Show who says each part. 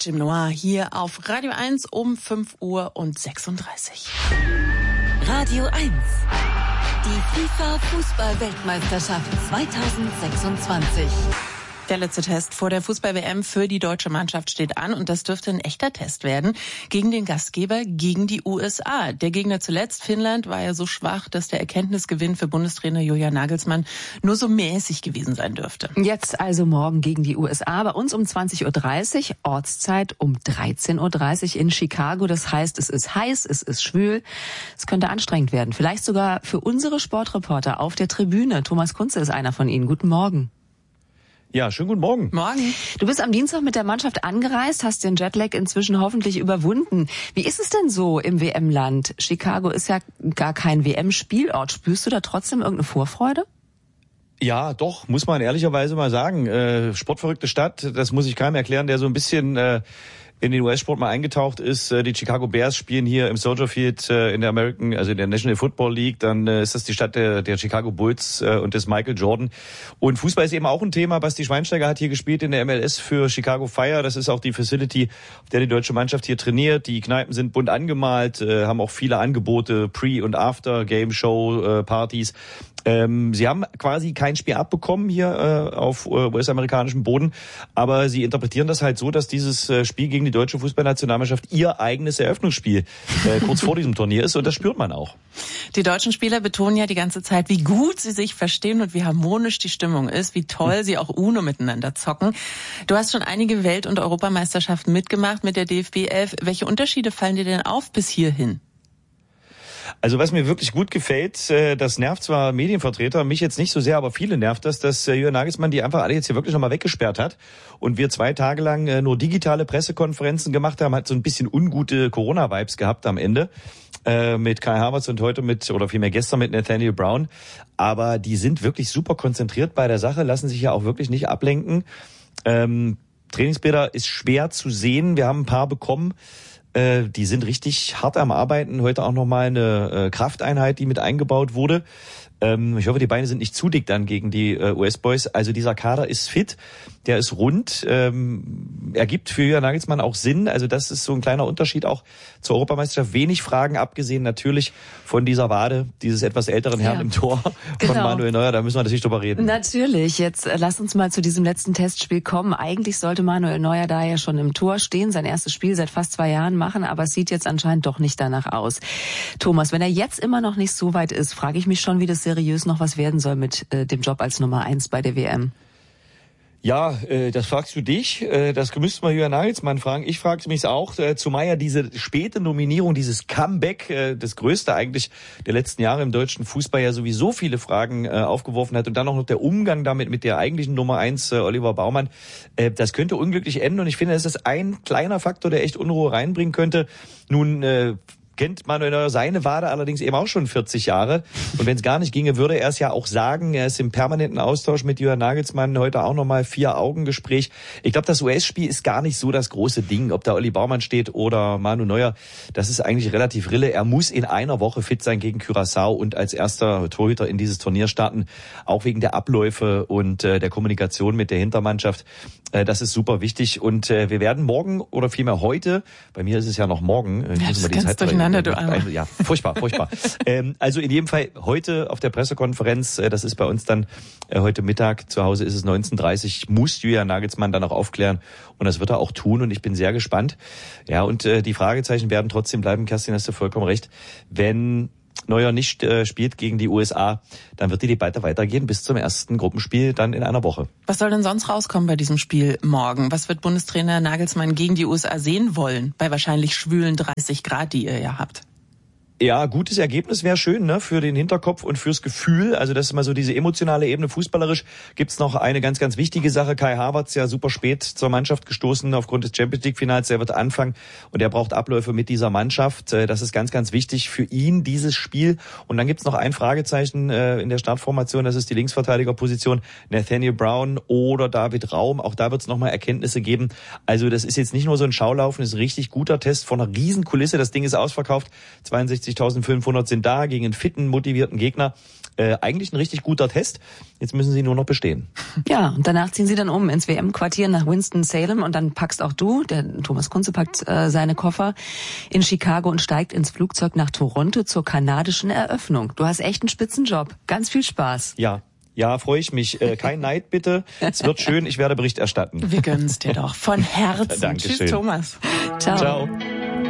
Speaker 1: Jim Noir hier auf Radio 1 um 5:36 Uhr.
Speaker 2: Radio 1. Die FIFA-Fußball-Weltmeisterschaft 2026.
Speaker 1: Der letzte Test vor der Fußball-WM für die deutsche Mannschaft steht an und das dürfte ein echter Test werden gegen den Gastgeber, gegen die USA. Der Gegner zuletzt, Finnland, war ja so schwach, dass der Erkenntnisgewinn für Bundestrainer Julian Nagelsmann nur so mäßig gewesen sein dürfte.
Speaker 3: Jetzt also morgen gegen die USA, bei uns um 20:30 Uhr, Ortszeit um 13:30 Uhr in Chicago. Das heißt, es ist heiß, es ist schwül, es könnte anstrengend werden. Vielleicht sogar für unsere Sportreporter auf der Tribüne. Thomas Kunze ist einer von ihnen. Guten Morgen.
Speaker 4: Ja, schönen guten Morgen.
Speaker 1: Morgen.
Speaker 3: Du bist am Dienstag mit der Mannschaft angereist, hast den Jetlag inzwischen hoffentlich überwunden. Wie ist es denn so im WM-Land? Chicago ist ja gar kein WM-Spielort. Spürst du da trotzdem irgendeine Vorfreude?
Speaker 4: Ja, doch, muss man ehrlicherweise mal sagen. Sportverrückte Stadt, das muss ich keinem erklären, der so ein bisschen in den US-Sport mal eingetaucht ist. Die Chicago Bears spielen hier im Soldier Field in der in der National Football League. Dann ist das die Stadt der Chicago Bulls und des Michael Jordan. Und Fußball ist eben auch ein Thema. Basti Schweinsteiger hat hier gespielt in der MLS für Chicago Fire. Das ist auch die Facility, auf der die deutsche Mannschaft hier trainiert. Die Kneipen sind bunt angemalt, haben auch viele Angebote, Pre- und After-Game-Show, Partys. Sie haben quasi kein Spiel abbekommen hier auf US-amerikanischem Boden, aber sie interpretieren das halt so, dass dieses Spiel gegen die deutsche Fußballnationalmannschaft ihr eigenes Eröffnungsspiel kurz vor diesem Turnier ist, und das spürt man auch.
Speaker 1: Die deutschen Spieler betonen ja die ganze Zeit, wie gut sie sich verstehen und wie harmonisch die Stimmung ist, wie toll sie auch UNO miteinander zocken. Du hast schon einige Welt- und Europameisterschaften mitgemacht mit der DFB 11. Welche Unterschiede fallen dir denn auf bis hierhin?
Speaker 4: Also was mir wirklich gut gefällt, das nervt zwar Medienvertreter, mich jetzt nicht so sehr, aber viele nervt das, dass Julian Nagelsmann die einfach alle jetzt hier wirklich nochmal weggesperrt hat und wir 2 Tage lang nur digitale Pressekonferenzen gemacht haben, hat so ein bisschen ungute Corona-Vibes gehabt am Ende mit Kai Havertz und heute oder vielmehr gestern mit Nathaniel Brown. Aber die sind wirklich super konzentriert bei der Sache, lassen sich ja auch wirklich nicht ablenken. Trainingsbilder ist schwer zu sehen, wir haben ein paar bekommen. Die sind richtig hart am Arbeiten. Heute auch nochmal eine Krafteinheit, die mit eingebaut wurde. Ich hoffe, die Beine sind nicht zu dick dann gegen die US-Boys. Also dieser Kader ist fit, der ist rund. Ergibt für Julian Nagelsmann auch Sinn. Also das ist so ein kleiner Unterschied auch zur Europameisterschaft. Wenig Fragen, abgesehen natürlich von dieser Wade, dieses etwas älteren Herrn im Tor von Manuel Neuer. Da müssen wir natürlich drüber reden.
Speaker 3: Natürlich. Jetzt lass uns mal zu diesem letzten Testspiel kommen. Eigentlich sollte Manuel Neuer da ja schon im Tor stehen, sein erstes Spiel seit fast 2 Jahren machen, aber es sieht jetzt anscheinend doch nicht danach aus. Thomas, wenn er jetzt immer noch nicht so weit ist, frage ich mich schon, wie das seriös noch was werden soll mit dem Job als Nummer 1 bei der WM.
Speaker 4: Ja, das fragst du dich. Das müsste man Julian Nagelsmann fragen. Ich frage mich auch, zumal ja diese späte Nominierung, dieses Comeback, das größte eigentlich der letzten Jahre im deutschen Fußball, ja sowieso viele Fragen aufgeworfen hat. Und dann auch noch der Umgang damit mit der eigentlichen Nummer 1, Oliver Baumann. Das könnte unglücklich enden. Und ich finde, das ist ein kleiner Faktor, der echt Unruhe reinbringen könnte. Nun kennt Manuel Neuer seine Wade allerdings eben auch schon 40 Jahre. Und wenn es gar nicht ginge, würde er es ja auch sagen. Er ist im permanenten Austausch mit Julian Nagelsmann. Heute auch nochmal 4-Augen-Gespräch. Ich glaube, das US-Spiel ist gar nicht so das große Ding. Ob da Olli Baumann steht oder Manu Neuer, das ist eigentlich relativ Rille. Er muss in einer Woche fit sein gegen Curaçao und als erster Torhüter in dieses Turnier starten. Auch wegen der Abläufe und der Kommunikation mit der Hintermannschaft. Das ist super wichtig. Und wir werden morgen oder vielmehr heute, bei mir ist es ja noch morgen,
Speaker 1: ich muss mal die Zeit durcheinander.
Speaker 4: Ja, furchtbar. Also in jedem Fall heute auf der Pressekonferenz, das ist bei uns dann heute Mittag, zu Hause ist es 19:30, muss Julian Nagelsmann dann auch aufklären und das wird er auch tun und ich bin sehr gespannt. Ja, und die Fragezeichen werden trotzdem bleiben, Kerstin, hast du vollkommen recht, wenn Neuer nicht spielt gegen die USA, dann wird die Debatte weitergehen bis zum ersten Gruppenspiel dann in einer Woche.
Speaker 1: Was soll denn sonst rauskommen bei diesem Spiel morgen? Was wird Bundestrainer Nagelsmann gegen die USA sehen wollen, bei wahrscheinlich schwülen 30 Grad, die ihr ja habt?
Speaker 4: Ja, gutes Ergebnis wäre schön, ne, für den Hinterkopf und fürs Gefühl. Also das ist mal so diese emotionale Ebene. Fußballerisch gibt's noch eine ganz, ganz wichtige Sache. Kai Havertz ja super spät zur Mannschaft gestoßen aufgrund des Champions League Finals. Er wird anfangen und er braucht Abläufe mit dieser Mannschaft. Das ist ganz, ganz wichtig für ihn, dieses Spiel. Und dann gibt's noch ein Fragezeichen in der Startformation. Das ist die Linksverteidigerposition. Nathaniel Brown oder David Raum. Auch da wird's nochmal Erkenntnisse geben. Also das ist jetzt nicht nur so ein Schaulaufen, das ist ein richtig guter Test vor einer riesen Kulisse. Das Ding ist ausverkauft. 62.500 sind da gegen einen fitten, motivierten Gegner. eigentlich ein richtig guter Test. Jetzt müssen sie nur noch bestehen.
Speaker 3: Ja, und danach ziehen sie dann ins WM-Quartier nach Winston-Salem und dann packst auch du, der Thomas Kunze packt seine Koffer in Chicago und steigt ins Flugzeug nach Toronto zur kanadischen Eröffnung. Du hast echt einen Spitzenjob. Ganz viel Spaß.
Speaker 4: Ja, freue ich mich. Kein Neid bitte. Es wird schön, ich werde Bericht erstatten.
Speaker 1: Wir gönnen's dir doch. Von Herzen.
Speaker 4: Dankeschön.
Speaker 1: Tschüss, Thomas.
Speaker 3: Ciao.
Speaker 4: Ciao.